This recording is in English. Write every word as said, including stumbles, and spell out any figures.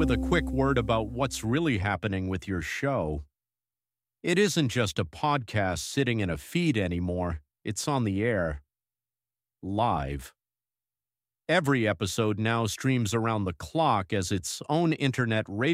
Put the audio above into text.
with a quick word about what's really happening with your show. It isn't just a podcast sitting in a feed anymore, it's on the air. Live. Every episode now streams around the clock as its own internet radio